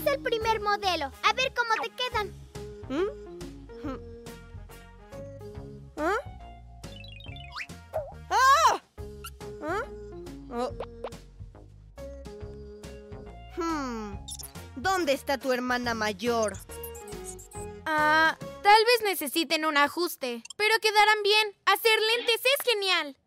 el primer modelo. A ver cómo te quedan. ¿Ah? ¡Ah! ¿Ah? Oh. ¿Dónde está tu hermana mayor? Tal vez necesiten un ajuste, pero quedarán bien. Hacer lentes es genial.